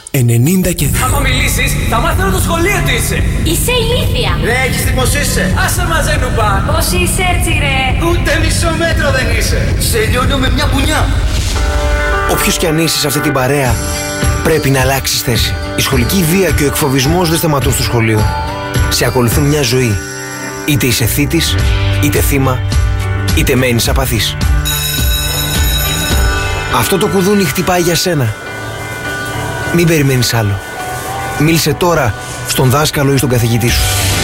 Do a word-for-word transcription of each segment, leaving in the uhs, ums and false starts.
ενενήντα και δύο. Άμα μιλήσεις, θα μάθω το σχολείο τι είσαι. Είσαι ηλίθια. Ρε, έχεις δει πως είσαι. Άσε μαζέ νουπά. Πώς είσαι έτσι ρε. Ούτε μισό μέτρο δεν είσαι. Σε λιώνω με μια μπουνιά. Όποιος κι αν είσαι σε αυτή την παρέα, πρέπει να αλλάξεις θέση. Η σχολική βία και ο εκφοβισμός δεν σταματούν στο σχολείο. Σε ακολουθούν μια ζωή. Είτε είσαι θήτης, είτε θύμα, είτε μένεις απαθής. Αυτό το κουδούνι χτυπάει για σένα. Μην περιμένεις άλλο. Μίλησε τώρα στον δάσκαλο ή στον καθηγητή σου.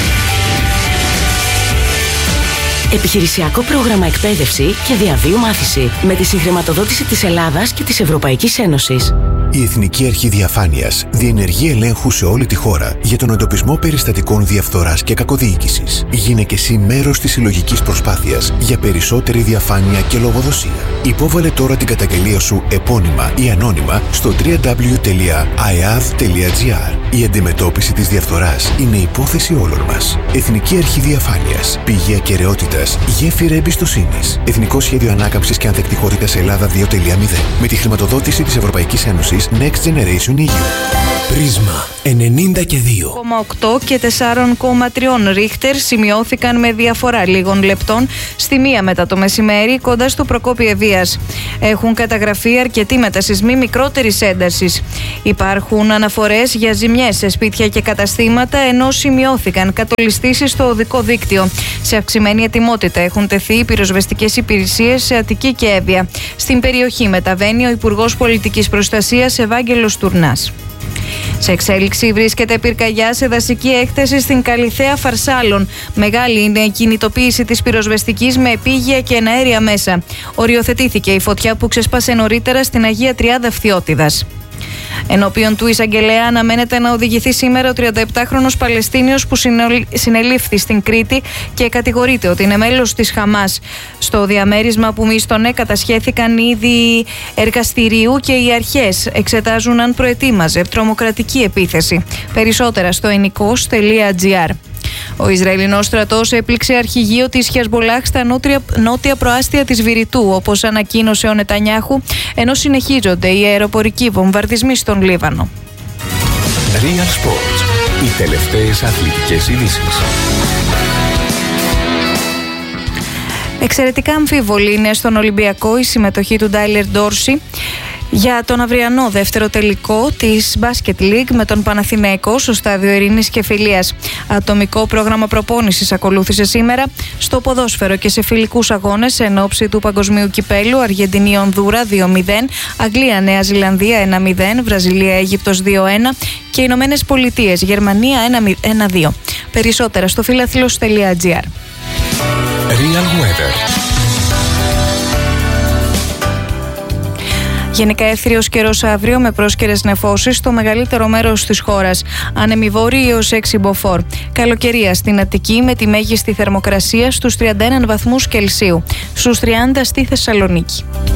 Επιχειρησιακό πρόγραμμα εκπαίδευση και διαβίου μάθηση με τη συγχρηματοδότηση της Ελλάδας και της Ευρωπαϊκής Ένωσης. Η Εθνική Αρχή Διαφάνειας διενεργεί ελέγχου σε όλη τη χώρα για τον εντοπισμό περιστατικών διαφθοράς και κακοδιοίκησης. Γίνε και εσύ μέρος της συλλογικής προσπάθειας για περισσότερη διαφάνεια και λογοδοσία. Υπόβαλε τώρα την καταγγελία σου επώνυμα ή ανώνυμα στο double-u double-u double-u τελεία άι έι έι έι τελεία τζι άρ. Η αντιμετώπιση της διαφθοράς είναι υπόθεση όλων μας. Εθνική Αρχή Διαφάνειας. Πηγή ακεραιότητας. Γέφυρα εμπιστοσύνης. Εθνικό Σχέδιο Ανάκαμψης και Ανθεκτικότητας Ελλάδα δύο τελεία μηδέν. Με τη χρηματοδότηση της Ευρωπαϊκής Ένωσης Next Generation ι γιου. Πρίσμα ενενήντα και δύο κόμμα οκτώ και τέσσερα κόμμα τρία ρίχτερ σημειώθηκαν με διαφορά λίγων λεπτών στη μία μετά το μεσημέρι κοντά στο Προκόπη Ευβοίας. Έχουν καταγραφεί αρκετοί μετασυσμοί μικρότερης έντασης. Υπάρχουν αναφορές για ζημιές σε σπίτια και καταστήματα, ενώ σημειώθηκαν κατολιστήσεις στο οδικό δίκτυο. Σε αυξημένη ετοιμότητα έχουν τεθεί οι πυροσβεστικές υπηρεσίες σε Αττική και Εύβοια. Στην περιοχή μεταβαίνει ο Υπουργός Πολιτικής Προστασίας Ευάγγελος Τουρνάς. Σε εξέλιξη βρίσκεται πυρκαγιά σε δασική έκθεση στην Καλιθέα Φαρσάλων. Μεγάλη είναι η κινητοποίηση της πυροσβεστικής με επίγεια και εναέρια μέσα. Οριοθετήθηκε η φωτιά που ξεσπάσε νωρίτερα στην Αγία Τριάδα Φθιώτιδας. Ενώπιον του εισαγγελέα αναμένεται να οδηγηθεί σήμερα ο τριανταεπτάχρονος Παλαιστίνιος που συνελήφθη στην Κρήτη και κατηγορείται ότι είναι μέλος της Χαμάς. Στο διαμέρισμα που μίστονε κατασχέθηκαν ήδη εργαστηρίου και οι αρχές εξετάζουν αν προετοίμαζε τρομοκρατική επίθεση. Περισσότερα στο ενικός τελεία τζι άρ. Ο Ισραηλινός στρατός έπληξε αρχηγείο της Χεσμπολάχ στα νότια, νότια προάστια της Βηρητού, όπως ανακοίνωσε ο Νετανιάχου, ενώ συνεχίζονται οι αεροπορικοί βομβαρδισμοί στον Λίβανο. Real Sports. Οι τελευταίες αθλητικές ειδήσεις. Εξαιρετικά αμφίβολη είναι στον Ολυμπιακό η συμμετοχή του Ντάιλερ Ντόρση για τον αυριανό δεύτερο τελικό της Basket League με τον Παναθηναϊκό στο στάδιο Ειρήνης και Φιλίας. Ατομικό πρόγραμμα προπόνησης ακολούθησε σήμερα στο ποδόσφαιρο και σε φιλικούς αγώνες εν ώψη του Παγκοσμίου Κυπέλου. Αργεντινή Ονδούρα δύο μηδέν, Αγγλία Νέα Ζηλανδία ένα μηδέν, Βραζιλία Αίγυπτος δύο ένα και Ηνωμένες Πολιτείες Γερμανία ένα δύο. Περισσότερα στο φιλαθλός τελεία τζι άρ. Real Weather. Γενικά εύθυριος καιρός αύριο με πρόσκαιρες νεφώσεις στο μεγαλύτερο μέρος της χώρας. Άνεμοι βόρειοι έως έξι μποφόρ. Καλοκαιρία στην Αττική με τη μέγιστη θερμοκρασία στους τριάντα ένα βαθμούς Κελσίου. Στους τριάντα στη Θεσσαλονίκη.